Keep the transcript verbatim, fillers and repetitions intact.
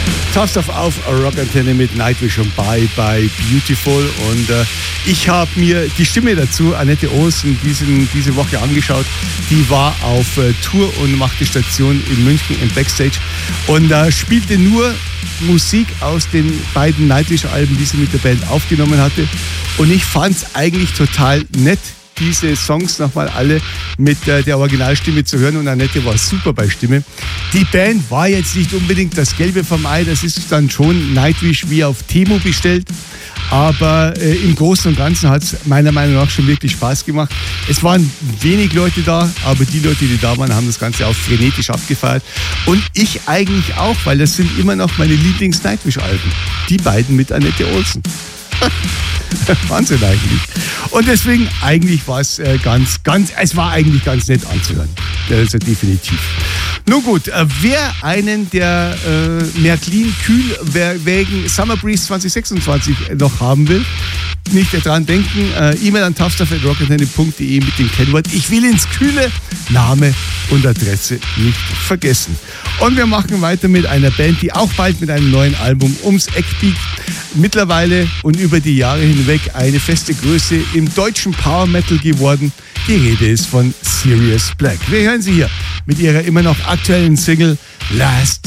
Tough Stuff auf Rockantenne mit Nightwish und Bye Bye Beautiful. Und äh, ich habe mir die Stimme dazu, Annette Olsen, diesen, diese Woche angeschaut. Die war auf äh, Tour und machte Station in München im Backstage und äh, spielte nur Musik aus den beiden Nightwish-Alben, die sie mit der Band aufgenommen hatte. Und ich fand es eigentlich total nett, diese Songs nochmal alle mit äh, der Originalstimme zu hören, und Annette war super bei Stimme. Die Band war jetzt nicht unbedingt das Gelbe vom Ei, das ist dann schon Nightwish wie auf Temo bestellt, aber äh, im Großen und Ganzen hat es meiner Meinung nach schon wirklich Spaß gemacht. Es waren wenig Leute da, aber die Leute, die da waren, haben das Ganze auch frenetisch abgefeiert, und ich eigentlich auch, weil das sind immer noch meine Lieblings-Nightwish-Alben, die beiden mit Annette Olsen. Wahnsinn eigentlich. Und deswegen, eigentlich war es äh, ganz, ganz, es war eigentlich ganz nett anzuhören. Also definitiv. Nun gut, äh, wer einen der äh, Märklin Kühl wegen Summer Breeze zwanzig sechsundzwanzig noch haben will, nicht daran denken, äh, E-Mail an toughstuff at rockantenne punkt de mit dem Kennwort Ich will ins Kühle, Name und Adresse nicht vergessen. Und wir machen weiter mit einer Band, die auch bald mit einem neuen Album ums Eck biegt. Mittlerweile und über die Jahre hinweg eine feste Größe im deutschen Power Metal geworden. Die Rede ist von Sirius Black. Wir hören sie hier mit ihrer immer noch aktuellen Single Last